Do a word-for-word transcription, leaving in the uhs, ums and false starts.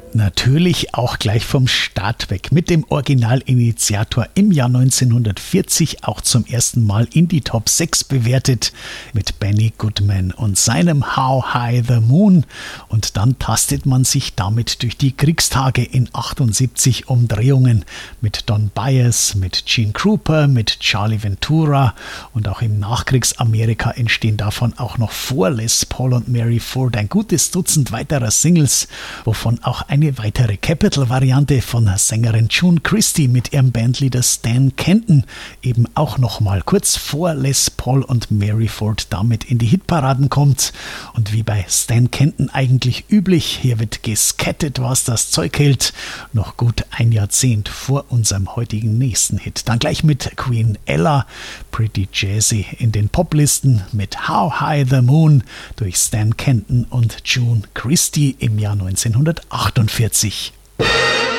Natürlich auch gleich vom Start weg mit dem Originalinitiator im Jahr neunzehnhundertvierzig auch zum ersten Mal in die Top sechs bewertet mit Benny Goodman und seinem How High the Moon. Und dann tastet man sich damit durch die Kriegstage in achtundsiebzig Umdrehungen mit Don Byers, mit Gene Krupa, mit Charlie Ventura und auch im Nachkriegsamerika entstehen davon auch noch vor Les Paul und Mary Ford ein gutes Dutzend weiterer Singles, wovon auch ein Eine weitere Capital-Variante von Sängerin June Christy mit ihrem Bandleader Stan Kenton eben auch nochmal kurz vor Les Paul und Mary Ford damit in die Hitparaden kommt. Und wie bei Stan Kenton eigentlich üblich, hier wird gescattet, was das Zeug hält, noch gut ein Jahrzehnt vor unserem heutigen nächsten Hit. Dann gleich mit Queen Ella, Pretty Jazzy in den Poplisten mit How High the Moon durch Stan Kenton und June Christy im Jahr neunzehnhundertachtundvierzig.